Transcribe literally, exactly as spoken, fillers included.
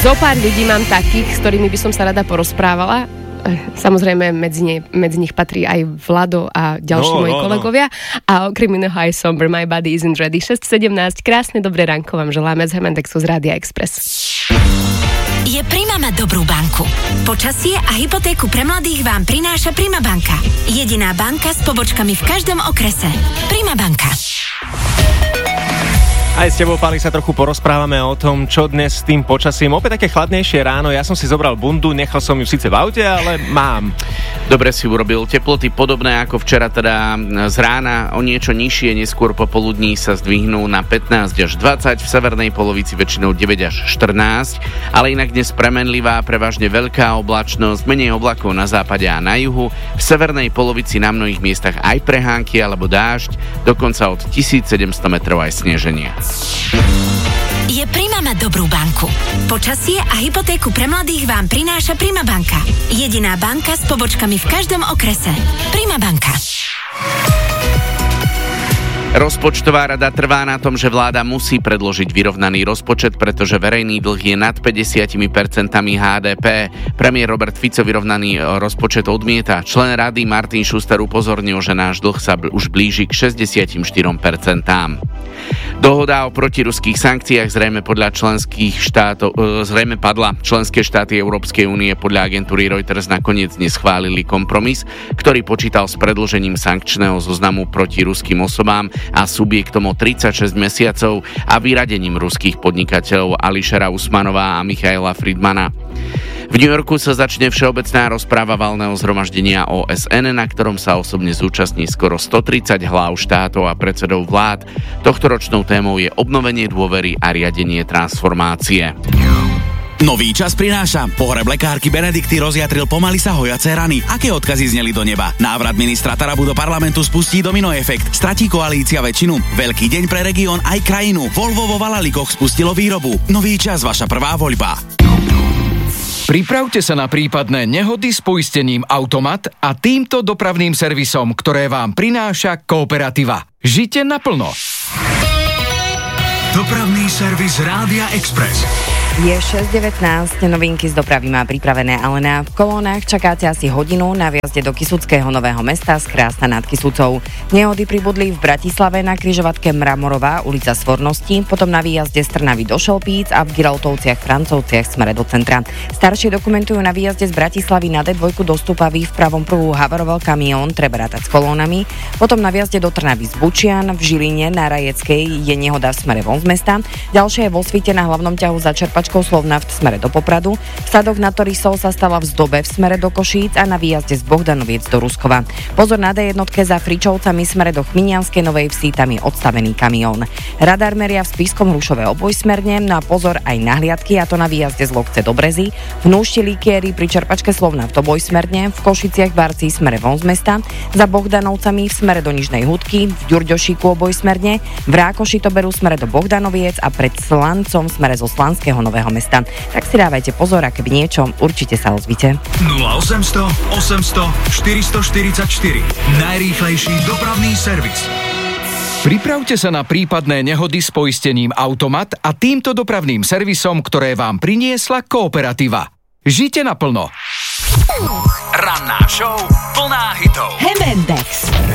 Zopár ľudí mám takých, s ktorými by som sa rada porozprávala. Samozrejme, medzi, ne, medzi nich patrí aj Vlado a ďalší no, moji no, kolegovia. No. A okrem iného aj Somber, My Body Isn't Ready. šesť sedemnásť, krásne dobré ránko vám želáme z Hemendexu z Rádia Express. Je Prima mať dobrú banku. Počasie a hypotéku pre mladých vám prináša Prima banka. Jediná banka s pobočkami v každom okrese. Prima banka. Aj s tebou, Páli, sa trochu porozprávame o tom, čo dnes s tým počasím. Opäť také chladnejšie ráno, ja som si zobral bundu, nechal som ju síce v aute, ale mám. Dobre si urobil, teploty podobné ako včera, teda z rána o niečo nižšie, neskôr popoludní sa zdvihnú na pätnásť až dvadsať, v severnej polovici väčšinou deväť až štrnásť, ale inak dnes premenlivá, prevažne veľká oblačnosť, menej oblakov na západe a na juhu, v severnej polovici na mnohých miestach aj prehánky alebo dážď, dokonca od tisícsedemsto metrov aj sneženia. Je Prima mať dobrú banku. Počasie a hypotéku pre mladých vám prináša Prima banka. Jediná banka s pobočkami v každom okrese. Prima banka. Rozpočtová rada trvá na tom, že vláda musí predložiť vyrovnaný rozpočet, pretože verejný dlh je nad päťdesiat percent há dé pé. Premiér Robert Fico vyrovnaný rozpočet odmieta. Člen rady Martin Šuster upozornil, že náš dlh sa už blíži k šesťdesiatštyri percent. Dohoda o protiruských sankciách zrejme podľa členských štátov zrejme padla. Členské štáty Európskej únie podľa agentúry Reuters nakoniec neschválili kompromis, ktorý počítal s predĺžením sankčného zoznamu proti ruským osobám a subjektom o tridsaťšesť mesiacov a vyradením ruských podnikateľov Ališera Usmanova a Michaela Friedmana. V New Yorku sa začne všeobecná rozpráva valného zhromaždenia ó es en, na ktorom sa osobne zúčastní skoro stotridsať hlav štátov a predsedov vlád. Tohtoročnou témou je obnovenie dôvery a riadenie transformácie. Nový čas prináša. Pohreb lekárky Benedikty rozjatril pomaly sa hojace rany. Aké odkazy zneli do neba? Návrat ministra Tarabu do parlamentu spustí domino efekt. Stratí koalícia väčšinu. Veľký deň pre región aj krajinu. Volvo vo Valalikoch spustilo výrobu. Nový čas, vaša prvá voľba. Pripravte sa na prípadné nehody s poistením Automat a týmto dopravným servisom, ktoré vám prináša Kooperativa. Žite naplno. Dopravný servis Rádia Express. Je šesť devätnásť, novinky z dopravy má pripravené Alena. V kolónach čakáte asi hodinu na vjazde do Kysuckého Nového Mesta z Krásna nad Kysucou. Nehody pribudli v Bratislave na križovatke Mramorová, ulica Svornosti, potom na výjazde z Trnavy do Šelpíc a v Giraltovciach Francovciach smere do centra. Staršie dokumentujú na výjazde z Bratislavy na dé dva do Stupavy, v pravom pruhu havaroval kamión, treba rátať s kolónami. Potom na výjazde do Trnavy z Bučian, v Žiline na Rajeckej je nehoda v smere von z mesta. Ďalšia je vo Svite na hlavnom ťahu za Čerpačkou Slovnaft v smere do Popradu. V Sadoch na Torisov sa stala v Zdobe v smere do Košíc a na výjazde z Bohdanoviec do Ruskova. Pozor na dé jedna za Fričovcami smere do Chminianskej Novej Vsi, tam je odstavený kamión. Radar meria v Spišskom Hrušove obojsmerne, no a pozor aj na hliadky, a to na výjazde z Lokce do Brezy, v Núšti Líkieri pri Čerpačke Slovnaft obojsmerne, v Košiciach Barci smere von z mesta, za Bohdanovcami v smere do Nižnej Hudky, v Ďurďošíku obojsmerne, v Rákoši to berú smere do Bohdanoviec a pred Slancom smere zo Slanského Nového Mesta. Tak si dávajte pozor, a keby niečo, určite sa ozvite. nula osemsto osemsto štyristoštyridsaťštyri. Najrýchlejší dopravný servis. Pripravte sa na prípadné nehody s poistením Automat a týmto dopravným servisom, ktoré vám priniesla Kooperativa. Žite naplno. Ranná show plná hitov. Hemendex.